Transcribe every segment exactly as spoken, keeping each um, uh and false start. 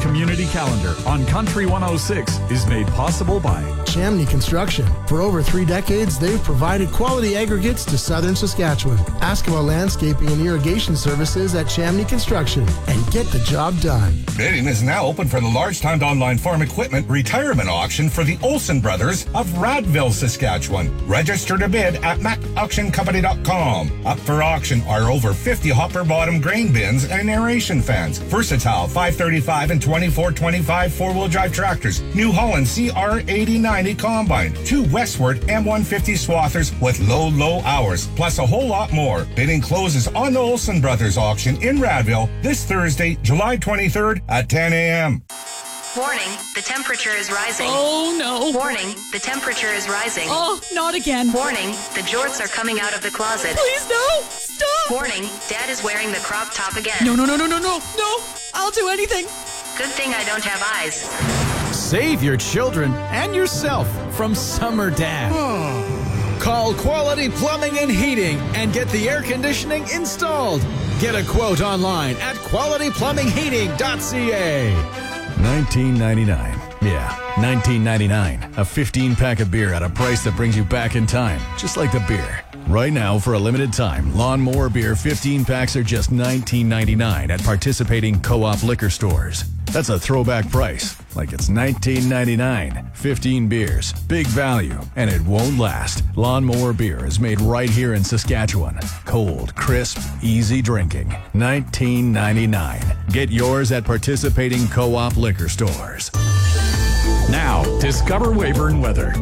community calendar on Country one oh six is made possible by Chamney Construction. For over three decades, they've provided quality aggregates to southern Saskatchewan. Ask about landscaping and irrigation services at Chamney Construction and get the job done. Bidding is now open for the large-timed online farm equipment retirement auction for the Olsen Brothers of Radville, Saskatchewan. Register to bid at mac auction company dot com. Up for auction are over fifty hopper bottom grain bins and aeration fans, versatile five thirty-five and twenty-four twenty-five four-wheel drive tractors, New Holland C R eighty ninety combine, two Westward M one fifty swathers with low, low hours, plus a whole lot more. Bidding closes on the Olsen Brothers auction in Radville this Thursday, July twenty-third at ten a.m. Warning, the temperature is rising. Oh, no. Warning, the temperature is rising. Oh, not again. Warning, the jorts are coming out of the closet. Please, no. Stop. Warning, Dad is wearing the crop top again. No, no, no, no, no, no. No. I'll do anything. Good thing I don't have eyes. Save your children and yourself from summer dad. Call Quality Plumbing and Heating and get the air conditioning installed. Get a quote online at quality plumbing heating dot c a. nineteen ninety-nine. Yeah, nineteen ninety-nine. A fifteen pack of beer at a price that brings you back in time, just like the beer. Right now, for a limited time, Lawnmower Beer fifteen packs are just nineteen ninety-nine at participating Co-op liquor stores. That's a throwback price, like it's nineteen ninety-nine. fifteen beers, big value, and it won't last. Lawnmower Beer is made right here in Saskatchewan. Cold, crisp, easy drinking. nineteen ninety-nine. Get yours at participating Co-op liquor stores. Now, discover Weyburn weather.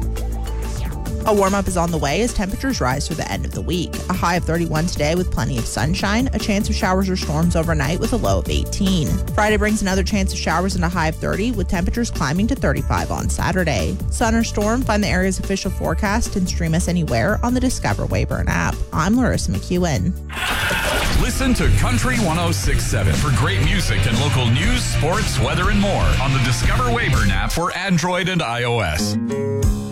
A warm-up is on the way as temperatures rise through the end of the week. A high of thirty-one today with plenty of sunshine, a chance of showers or storms overnight with a low of eighteen. Friday brings another chance of showers and a high of thirty with temperatures climbing to thirty-five on Saturday. Sun or storm, find the area's official forecast and stream us anywhere on the Discover Weyburn app. I'm Larissa McEwen. Listen to Country one oh six point seven for great music and local news, sports, weather, and more on the Discover Weyburn app for Android and iOS.